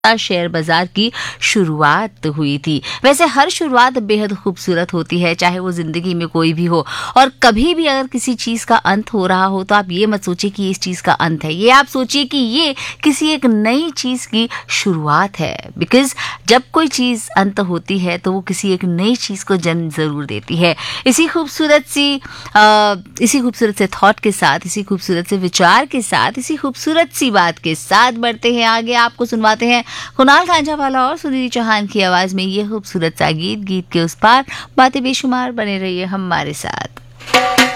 Share बाजार की शुरुआत हुई थी। वैसे हर शुरुआत बेहद खूबसूरत होती है, चाहे वो जिंदगी में कोई भी हो। और कभी भी अगर किसी चीज का अंत हो रहा हो तो आप ये मत सोचिए कि इस चीज का अंत है, ये आप सोचिए कि ये किसी एक नई चीज की शुरुआत है। बिकॉज जब कोई चीज अंत होती है तो वो किसी एक नई चीज को जन्म जरूर देती है। इसी खूबसूरत से थॉट के साथ, इसी खूबसूरत से विचार के साथ, इसी खूबसूरत सी बात के साथ बढ़ते हैं आगे। आपको सुनवाते हैं कुणाल कांझावाला और सुनीति चौहान की आवाज में ये खूबसूरत सा गीत। गीत के उस पार बातें बेशुमार, बने रहिए हमारे साथ।